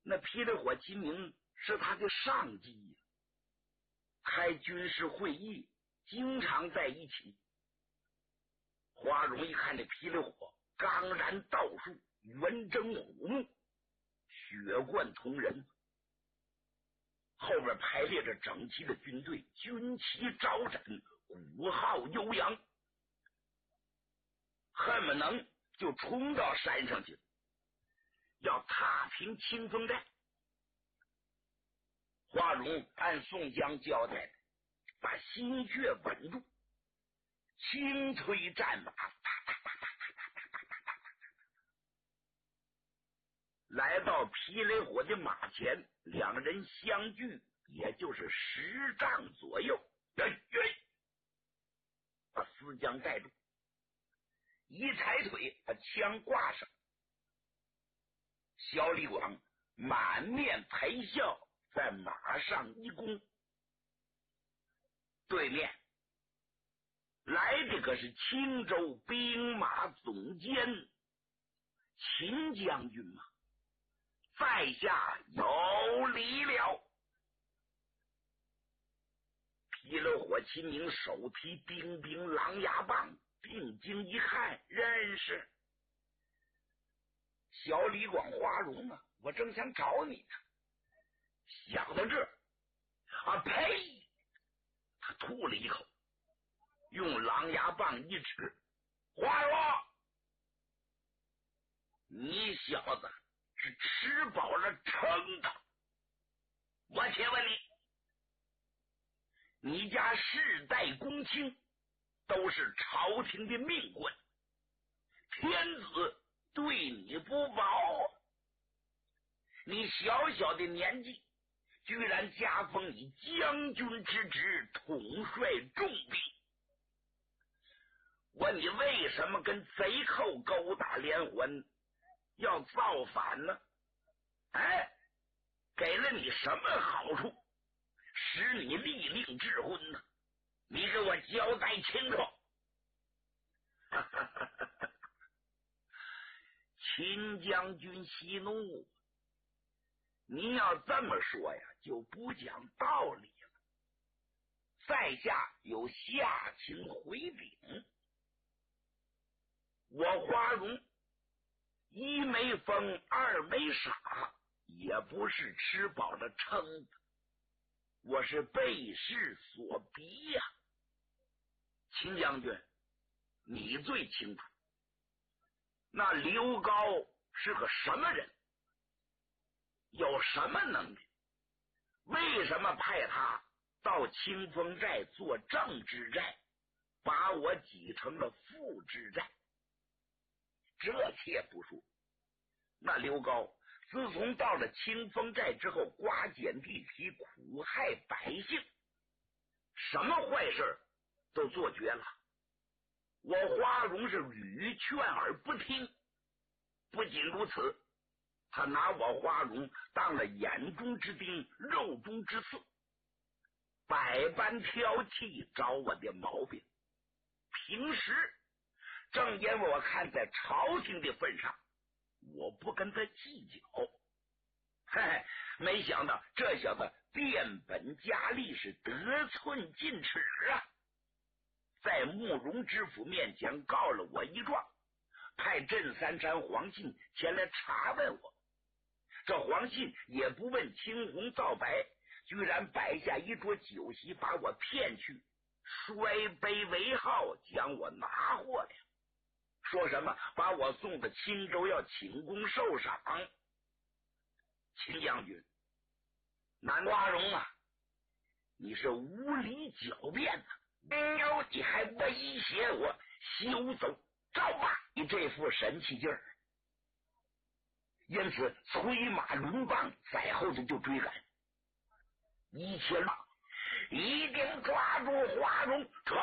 那霹雳火秦明是他的上级呀，开军事会议经常在一起。花荣一看这霹雳火刚然道术，圆睁虎目，血贯瞳人，后边排列着整齐的军队，军旗招展，鼓号悠扬，恨不能就冲到山上去，要踏平清风寨。花荣按宋江交代的，把心血稳住，轻推战马，来到霹雳火的马前，两人相距也就是10丈左右。把思江带住，一抬腿把枪挂上。小李广满面陪笑，在马上一弓。对面来的可是青州兵马总监秦将军嘛，在下有礼了。霹雳火秦明手提兵兵狼牙棒，定睛一看，认识小李广花荣啊，我正想找你呢。想到这啊，呸！他吐了一口，用狼牙棒一指，花荣，你小子是吃饱了撑的。我且问你家世代公卿，都是朝廷的命官，天子对你不薄，你小小的年纪居然加封以将军之职，统帅重兵，问你为什么跟贼寇勾打连环，要造反呢？给了你什么好处，使你立令智昏呢？你给我交代清楚。秦将军息怒，你要这么说呀，就不讲道理了。在下有下情回禀，我花荣一没疯，二没傻，也不是吃饱了撑的，我是被事所逼呀。秦将军，你最清楚，那刘高是个什么人，有什么能力，为什么派他到清风寨做正之寨，把我挤成了副之寨？这且不说，那刘高自从到了清风寨之后，刮减地皮，苦害百姓，什么坏事都做绝了。我花荣是屡劝而不听，不仅如此，他拿我花荣当了眼中之钉，肉中之刺，百般挑剔，找我的毛病。平时正因为我看在朝廷的份上，我不跟他计较，没想到这小子变本加厉，是得寸进尺啊！在慕容知府面前告了我一状，派镇三山黄信前来查问我。这黄信也不问青红皂白，居然摆下一桌酒席，把我骗去，摔杯为号，将我拿货了，说什么把我送到钦州要请功受赏。秦将军，南花荣啊，你是无理狡辩啊！你还威胁我休走招吧，你这副神气劲儿，因此催马抡棒，在后头就追赶。一切马一定抓住花荣，冲！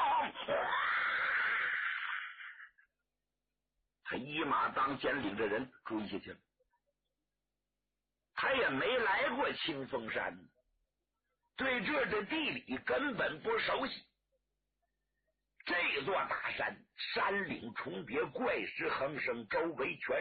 他一马当先，领着人追下去了。他也没来过清风山，对这的地理根本不熟悉。这座大山，山岭重叠，怪石横生，周围全